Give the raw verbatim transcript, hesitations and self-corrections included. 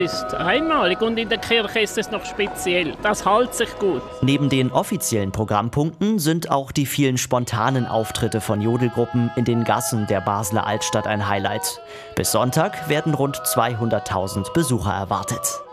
Ist einmalig und in der Kirche ist es noch speziell. Das hält sich gut. Neben den offiziellen Programmpunkten sind auch die vielen spontanen Auftritte von Jodelgruppen in den Gassen der Basler Altstadt ein Highlight. Bis Sonntag werden rund zweihunderttausend Besucher erwartet.